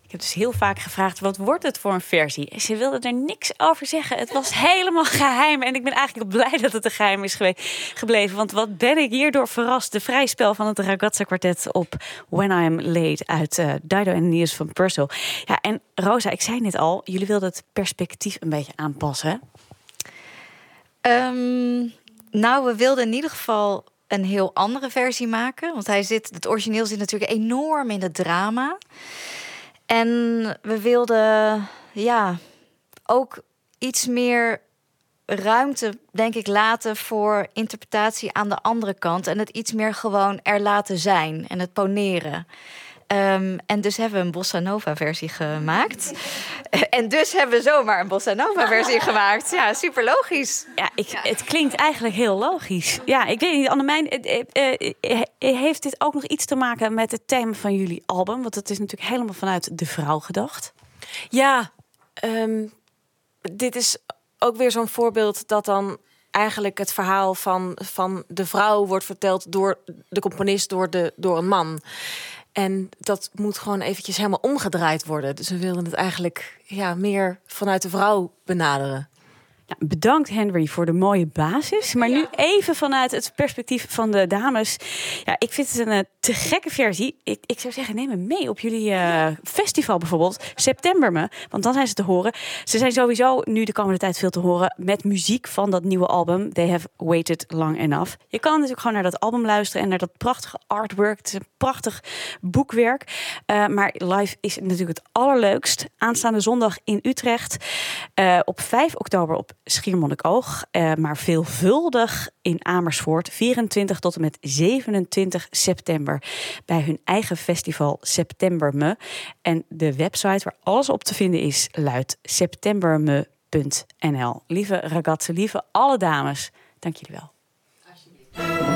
Ik heb dus heel vaak gevraagd, wat wordt het voor een versie? En ze wilde er niks over zeggen. Het was helemaal geheim. En ik ben eigenlijk blij dat het een geheim is gebleven. Want wat ben ik hierdoor verrast. De vrijspel van het Ragazza Kwartet op When I'm Late uit Dido en Niels van Purcell. Ja, en Rosa, ik zei net al, jullie wilden het perspectief een beetje aanpassen. Nou, we wilden in ieder geval een heel andere versie maken. Want het origineel zit natuurlijk enorm in het drama. En we wilden ook iets meer ruimte, denk ik, laten voor interpretatie aan de andere kant. En het iets meer gewoon er laten zijn en het poneren. En dus hebben we een bossa nova versie gemaakt. En dus hebben we zomaar een bossa nova versie gemaakt. Ja, super logisch. Ja, het klinkt eigenlijk heel logisch. Ja, ik weet niet, Annemijn, heeft dit ook nog iets te maken met het thema van jullie album? Want het is natuurlijk helemaal vanuit de vrouw gedacht. Ja, dit is ook weer zo'n voorbeeld dat dan eigenlijk het verhaal van de vrouw wordt verteld door de componist, door een man. En dat moet gewoon eventjes helemaal omgedraaid worden. Dus we wilden het eigenlijk meer vanuit de vrouw benaderen. Nou, bedankt Henry voor de mooie basis. Maar nu even vanuit het perspectief van de dames. Ja, ik vind het een te gekke versie. Ik zou zeggen, neem me mee op jullie festival bijvoorbeeld. September me, want dan zijn ze te horen. Ze zijn sowieso nu de komende tijd veel te horen met muziek van dat nieuwe album. They Have Waited Long Enough. Je kan natuurlijk gewoon naar dat album luisteren en naar dat prachtige artwork. Het is een prachtig boekwerk. Maar live is natuurlijk het allerleukst. Aanstaande zondag in Utrecht. Op 5 oktober op Schiermonnikoog, maar veelvuldig in Amersfoort, 24 tot en met 27 september bij hun eigen festival September Me. En de website waar alles op te vinden is luidt septemberme.nl. Lieve ragazze, lieve alle dames, dank jullie wel. Alsjeblieft.